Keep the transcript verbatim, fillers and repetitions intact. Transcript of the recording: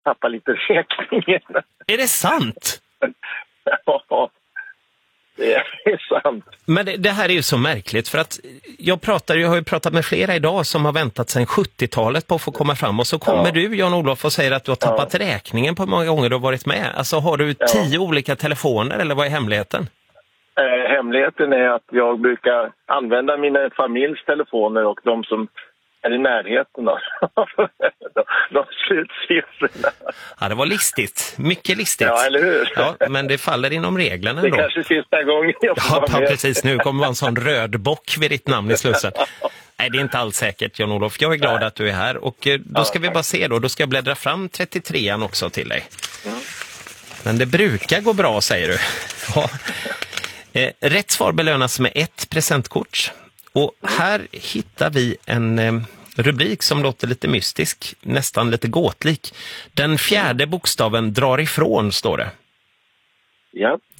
tappa lite räkningen. Är det sant? Ja, det är sant. Men det, det här är ju så märkligt för att jag, pratar, jag har ju pratat med flera idag som har väntat sedan sjuttiotalet på att få komma fram och så kommer ja. du, Jan-Olof, och säger att du har tappat ja. räkningen på hur många gånger du har varit med. Alltså har du ja. tio olika telefoner eller vad är hemligheten? Eh, hemligheten är att jag brukar använda mina familjs telefoner och de som är i närheten då. de, de slutsiffrorna. Ja, det var listigt. Mycket listigt. Ja, eller hur? Ja, men det faller inom reglerna det ändå. Det kanske sista gången jag får ja, vara med. precis. Nu kommer en sån röd bock vid ditt namn i slussen. Nej, det är inte alls säkert, Jan-Olof. Jag är glad Nej. att du är här. Och då ska ja, vi bara se då. Då ska jag bläddra fram trettiotrean också till dig. Mm. Men det brukar gå bra, säger du. Ja. Eh, rätt svar belönas med ett presentkort. Och här hittar vi en eh, rubrik som låter lite mystisk, nästan lite gåtlik. Den fjärde bokstaven drar ifrån, står det. Ja.